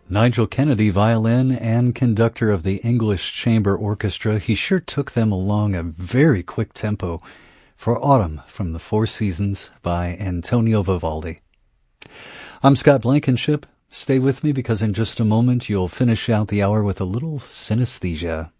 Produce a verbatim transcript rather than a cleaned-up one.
Nigel Kennedy, violin and conductor of the English Chamber Orchestra, he sure took them along a very quick tempo for Autumn from the Four Seasons by Antonio Vivaldi. I'm Scott Blankenship. Stay with me because in just a moment you'll finish out the hour with a little synesthesia.